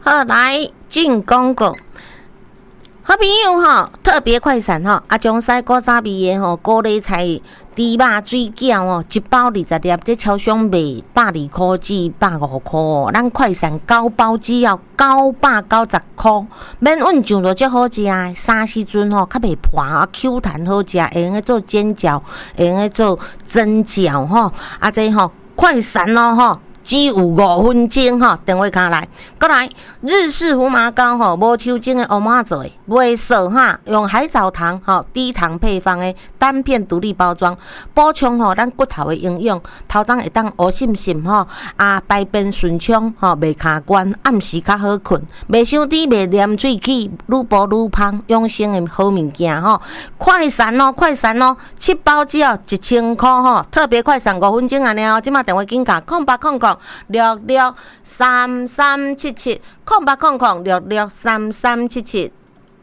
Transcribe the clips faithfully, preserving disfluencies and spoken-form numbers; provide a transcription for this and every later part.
好，来进广告。好朋友吼，特别快闪吼，啊，中西古早味的吼高丽菜猪肉水饺哦，一包二十粒，这超商卖百二块至百五块哦，咱快闪九包只要九百九十块，免运上就足好食的，三时阵吼较袂破啊 ，Q 弹好食，会用来做煎饺，会用来做蒸饺吼，啊，这吼快闪咯吼。只有五分钟吼，电话卡来，过来日式胡麻糕吼，无抽筋的乌麻做的，袂涩哈，用海藻糖吼低糖配方的单片独立包装，补充吼咱骨头的营养，头早会当乌心心吼，啊排便顺畅吼，袂卡关，暗时较好困，袂伤甜，袂黏喙齿，愈补愈芳，养生的好物件吼，快闪哦，快闪哦，七包只要一千块吼，特别快闪五分钟安尼哦，即马电话紧打空八空空。六六三三七七，空八空空六六三三七七。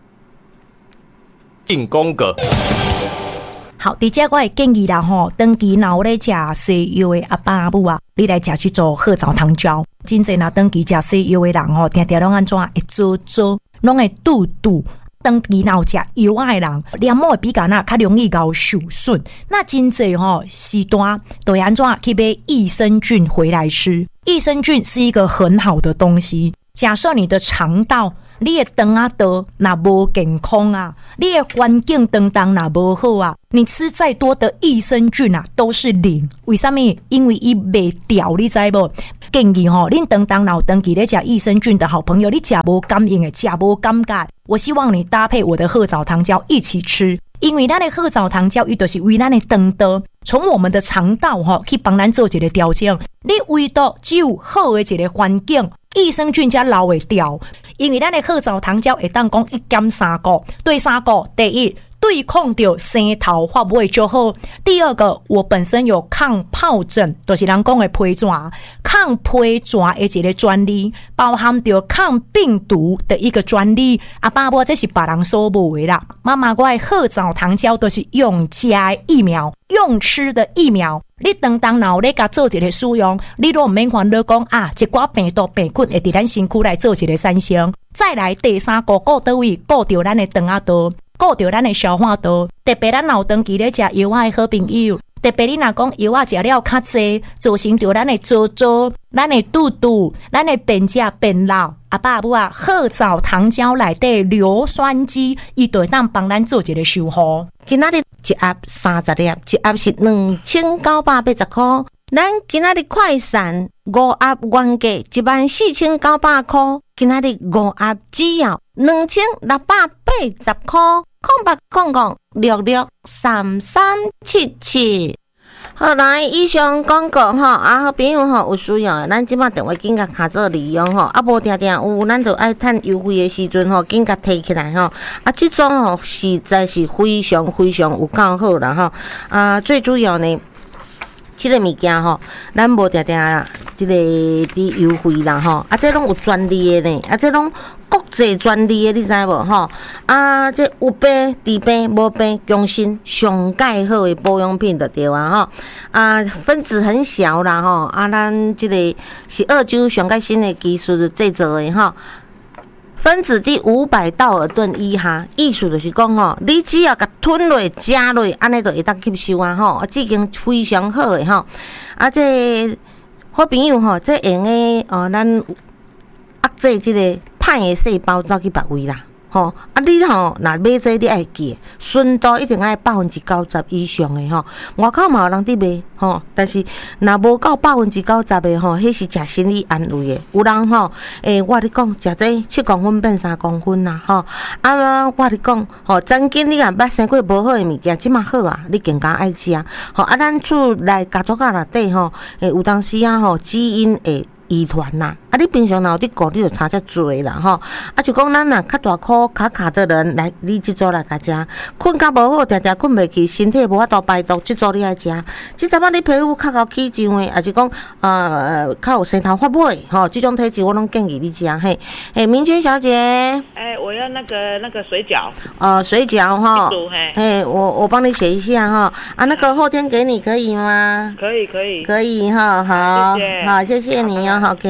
进广告。 好，伫遮我会建议啦吼，长期若有咧食西药的阿爸阿母啊，你来食去做褐藻糖胶。真侪若长期食西药的人吼，定定拢安怎会做做，拢会肚肚。长期若有食药仔的人，黏膜会比较那较容易搞受损。那真侪吼时段都会安怎去买益生菌回来吃？益生菌是一个很好的东西。假设你的肠道，你的肠啊道若无健康啊，你的环境当当若无好啊，你吃再多的益生菌啊都是零。为什么？因为伊袂掉，你知无？建议吼，恁当当老长期咧食益生菌的好朋友，你食无感应的，食无感觉，我希望你搭配我的褐藻糖胶一起吃，因为咱的褐藻糖胶，伊就是为咱的肠道，从我们的肠道吼去帮咱做一个调整。你胃道只有好的一个环境，益生菌才流会掉。因为咱的褐藻糖胶会当讲一减三个，对三个，第一。对抗到生头发不会就好。第二个，我本身有抗疱疹，就是人讲的皮疹，抗皮疹的一个专利，包含着抗病毒的一个专利。啊，爸母这是别人所无的啦。妈妈，我的褐藻糖胶都是用加疫苗，用吃的疫苗。你当当然咧甲做一个使用，你都唔免烦恼讲啊，一寡病毒病菌会伫咱身躯来做一个产生。再来第三个，顾倒位，顾着咱的肠仔道。顾着咱的消化道，特别咱老长期咧食药仔的好朋友，特别你若讲药仔食了较济，造成着咱的糟糟、咱的肚肚、咱的便食便老。阿爸阿母啊，褐藻糖胶内底硫酸基，伊就会当帮咱做一个修护。 今仔日一盒三十粒，一盒是两千九百八十块。咱今仔日快闪五盒原价一万四千九百块，今仔日五盒只要两千六百八十块。空八空空六六三三七七。好，来以上广告吼，啊，好朋友吼有需要，咱即马电话紧甲卡做利用吼，啊无定定有，咱就爱趁优惠的时阵吼，紧甲摕起来吼。啊，即种吼实在是非常非常有够好啦吼。啊，最主要呢。即个物件吼，咱无定定即个伫优惠啦吼，啊，这拢有专利的呢，啊，这拢国际专利的，你知无吼？啊，这有病治病，无病强身，上介好的保养品就对啊吼。啊，分子很小啦吼，啊，咱即个是澳洲上介新的技术制作的吼。分子伫五百道尔顿以下，意思就是讲吼，你只要甲吞落、食落，安尼就会当吸收啊吼，啊，这经非常好诶吼。啊，这好朋友吼，这用诶哦，咱压制即个歹诶细胞走去别位啦。吼，啊，你吼，若买这你爱记，纯度一定爱百分之九十以上的吼。外口嘛有人伫卖吼，但是若无到百分之九十的吼，迄是食心理安慰的。有人吼，诶、欸，我你讲食这七公分变三公分啦，吼。啊，我你讲吼，曾经你若捌生过无好的物件，即马好啊，你更加爱食。吼，啊，咱厝内家族仔内底吼，诶，有当时啊吼，基因会遗传呐，啊！你平常若有伫顾，你就差遮多啦吼。啊，就讲咱若较大箍卡卡的人来，你即组来甲食，困较无好，定定困袂去，身体无法度排毒，即组你爱食。即阵仔你皮肤较高起肿诶，也是讲呃较有生头发尾吼，即种体质我拢建议你食嘿。嘿，明娟小姐， 哎、欸，我要那个那个水饺。 哦，水饺哈， 嘿， 嘿，我我帮你写一下哈。啊，那个后天给你可以吗？ 可以可以可以哈，好， 谢谢好，谢谢你哦，好，OK，拜拜。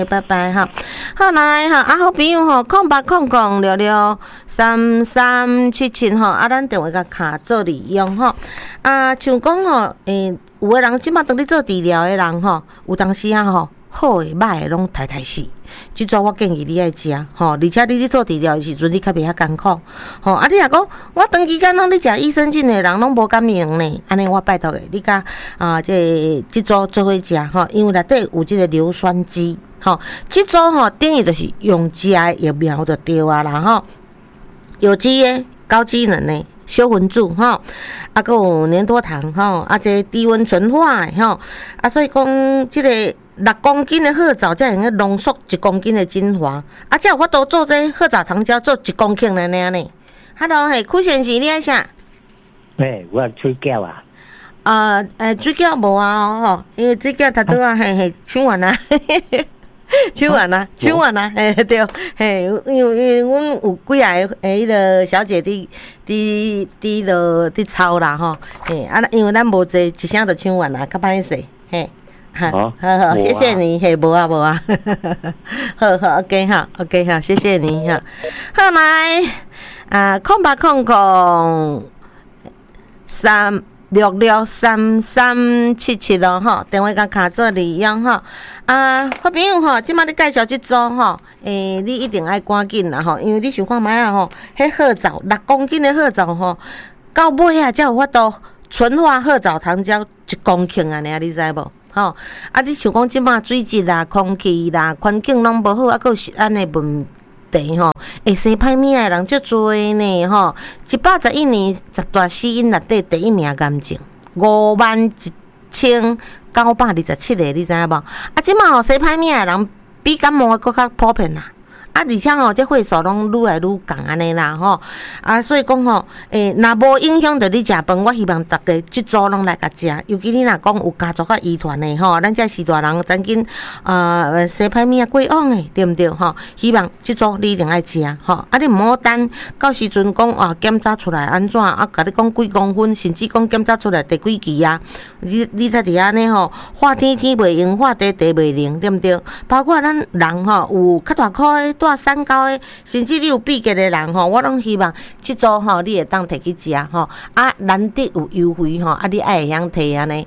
诶哈，好来哈，啊好朋友吼，空八空空六六三三七七吼，啊咱电话甲卡做利用吼，啊像讲吼，诶、欸、有诶人即马当咧做治疗诶人吼，有当时啊吼。好诶，歹诶，拢太太死。即阵我建议你爱食吼，而且你咧做治疗诶时阵，你较袂遐艰苦吼。啊，你若讲我长期间拢咧食益生菌诶人，拢无敢用呢。安尼我拜托诶，你甲啊，即即组做伙食吼，因为内底有即个硫酸基吼。即组吼等于就是用食诶疫苗就对啊啦吼。有机诶、高机能诶。修魂柱吼，啊，搁有粘多糖吼，啊，这低温纯化诶吼，啊，所以讲即个六公斤的褐藻才能够浓缩一公斤的精华，啊，才有法度做这褐藻糖胶做一公斤的那呢。Hello， 嘿，邱先生，你爱啥？ 诶，我水饺啊。 啊，诶，水饺无啊吼，因为水饺头拄啊，嘿嘿，抢完啊。抢完啦，抢完啦，嘿对，嘿，因为因为阮有几个诶，迄个小姐伫伫伫落伫抄啦吼，嘿，啊，因为咱无济，一声就抢完啦，较歹势，嘿，好，好好，谢谢你，嘿，无啊无啊，好好 ，OK 哈 ，OK 哈，谢谢你哈，好来，啊，空八空空三。六六三三七七咯吼，电话甲卡做利用吼。啊，好朋友吼，即摆咧介绍即组吼，诶、欸，你一定爱赶紧啦吼，因为你想看卖啊吼，迄褐藻六公斤的褐藻吼，到尾啊才有法度纯化褐藻糖胶一公斤安尼啊，你知无？吼，啊，你想讲即摆水质啦、空气啦、环境拢无好，啊，佫有食安的问题吼，会生歹命的人足多呢吼，一百十一年十大死因内底第一名癌症，五万一千九百二十七个，你知影无？啊，即马吼生歹命的人比感冒的佫较普遍啦。啊，而且吼，这岁数拢愈来愈共安尼啦吼，啊，所以讲吼，诶、欸，若无影响着你食饭，我希望大家即组拢来甲食，尤其你若讲有家族甲遗传的吼，咱这是大人曾经呃生歹命过往的，对毋对吼？希望即组你一定爱食吼，啊，你毋好等到时阵讲啊检查出来安怎啊，甲你讲几公分，甚至讲检查出来第几期啊，你你才伫安尼吼，化天天袂用，化地地袂灵，对毋对？包括咱人吼，有较大颗的。带三高的，甚至你有闭结的人吼，我拢希望即组吼，你会当摕去食吼，啊，难得有优惠吼，啊，你爱会晓摕安尼。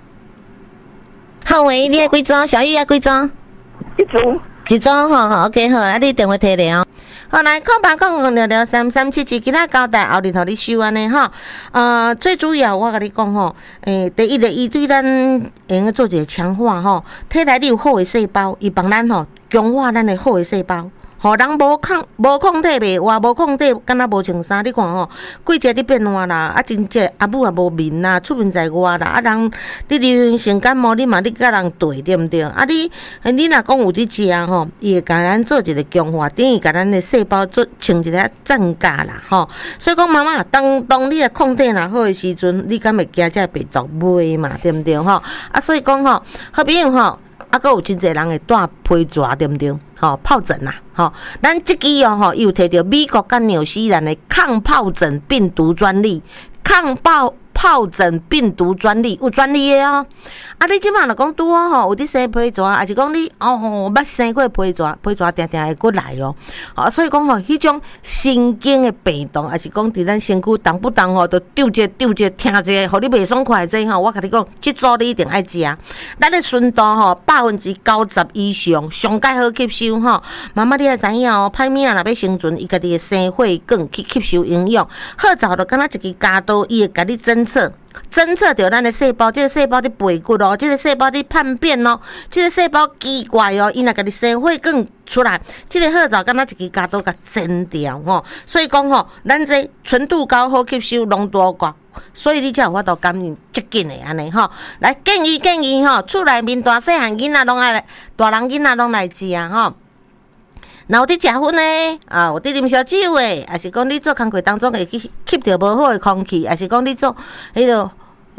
好诶，你爱几组？小玉爱几组？ 一组。 一组吼吼 ，OK 好，啊，你电话摕咧哦。好，来空八空空六六三三七七，今仔交代后日头你收安尼吼。呃，最主要我甲你讲吼，诶、欸，第一个伊对咱会用做一个强化吼，体内里有好诶细胞，伊帮咱吼强化咱诶好诶细胞。吼，人无抗无抗体袂活，无抗体，敢若无穿衫。你看吼，季节伫变换啦，啊，真正阿母也无面啦，出面在外啦，啊，人伫流行性感冒，你嘛你甲人对对毋对？啊，你你若讲有伫食吼，伊会甲咱做一个强化，等于甲咱的细胞做穿一个增加啦，吼。所以讲妈妈，当当你的抗体若好诶时阵，你敢会惊这病毒袂嘛？对毋对？吼，啊，所以讲吼，好比如吼。啊，阁有真侪人会带皮蛇，对毋对？吼、哦，疱疹啦，吼、哦，咱即支哦，吼，又摕到美国甲纽西兰的抗疱疹病毒专利，抗疱疱疹病毒专利有专利的哦。啊，你即摆若讲拄好吼，有伫生皮蛇，还是讲你哦，捌生过皮蛇，皮蛇定定会过来哦。啊，所以讲吼，迄种神经的病毒，还是讲伫咱身躯动不动吼，就丢一丢一听一个，互你袂爽快这吼，我甲你讲，即组你一定爱食。咱的顺度吼，百分之九十以上，上介好吸收吼。妈妈你也知影哦，歹命若要生存，伊家己的生血管去吸收营养，好早就敢若一支家刀，伊会甲你侦测。侦测到咱的细胞，这个细胞伫背骨哦，这个细胞伫叛变哦，这个细胞奇怪哦，伊若甲你生血管出来，这个褐藻敢若一支家刀甲剪掉吼。所以讲吼，咱这纯度高，好吸收，浓度高，所以你才有法度感染接近的安尼吼。来建议建议吼，厝内面大细汉囡仔拢爱来，大人囡仔拢来食啊吼。然后伫食薰呢，啊，有伫啉烧酒诶，还是讲你做工课当中会去吸到无好诶空气，还是讲你做迄个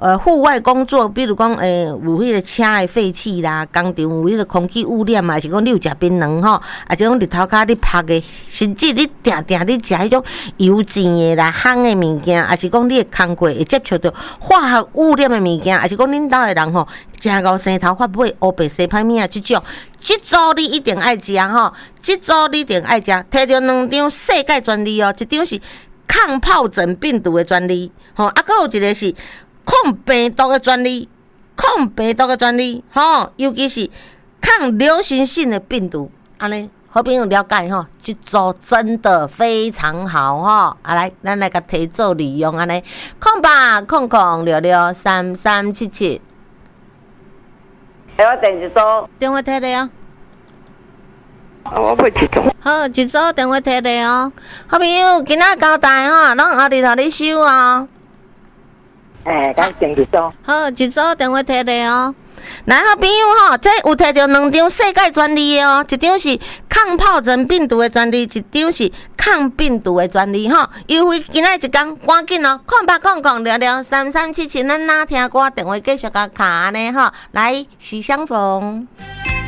呃户外工作，比如讲诶、欸、有迄个车的废气啦，工厂有迄个空气污染嘛，是讲你有食槟榔吼，啊，是讲日头骹你晒的，甚至你定定你食迄种油煎的啦、烘的物件，啊是讲你的工课会接触到化学污染的物件，啊是讲恁兜的人吼，食到生头发尾、乌白洗歹面啊，即种。这组你一定爱食吼，这组你一定爱食，摕着两张世界专利哦，一张是抗疱疹病毒的专利，吼，啊，搁有一个是抗病毒的专利，抗病毒的专利，吼，尤其是抗流行性的病毒，安尼好朋友了解吼，这组真的非常好吼，啊来，咱来甲提做利用安尼，空八空空六六三三七七。 我第一组电话摕来哦。 我买一组。 好，一组电话摕来哦。好朋友，今仔交代吼，拢后日互你收哦。 哎，咱先一组。 好，一组电话摕来哦。来，好朋友吼，这有摕到两张世界专利的哦，一张是抗疱疹病毒的专利，一张是抗病毒的专利吼。优惠今仔一天，赶紧哦，空八空空聊聊三三七七，咱哪听歌电话继续甲卡安尼吼，来，喜相逢。